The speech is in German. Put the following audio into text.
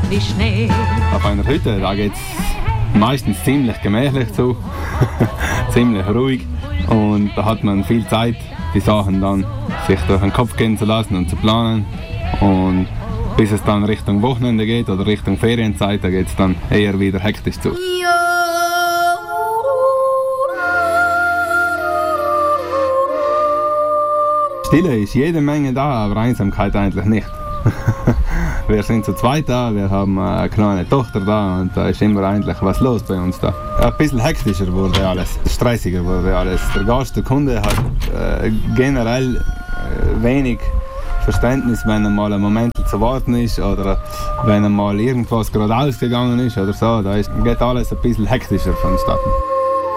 wie Schnee. Auf einer Hütte, da geht es meistens ziemlich gemächlich zu, ziemlich ruhig und da hat man viel Zeit, die Sachen dann sich durch den Kopf gehen zu lassen und zu planen. Und bis es dann Richtung Wochenende geht oder Richtung Ferienzeit, da geht es dann eher wieder hektisch zu. Stille ist jede Menge da, aber Einsamkeit eigentlich nicht. Wir sind zu zweit da, wir haben eine kleine Tochter da und da ist immer eigentlich was los bei uns da. Ein bisschen hektischer wurde alles, stressiger wurde alles. Der Gast, der Kunde hat generell wenig Verständnis, wenn einmal ein Moment zu warten ist oder wenn einmal irgendwas gerade ausgegangen ist oder so. Da geht alles ein bisschen hektischer vonstatten.